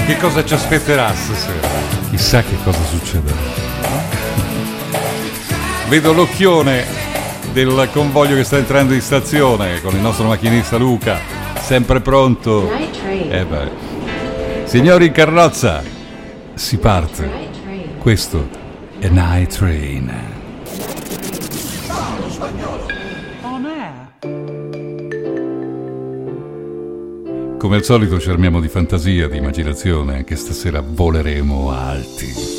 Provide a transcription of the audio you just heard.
Che cosa ci aspetterà stasera? Chissà che cosa succederà. Vedo l'occhione del convoglio che sta entrando in stazione con il nostro macchinista Luca, sempre pronto. Signori in carrozza, si parte. Questo è Night Train. Come al solito ci armiamo di fantasia, di immaginazione, anche stasera voleremo alti.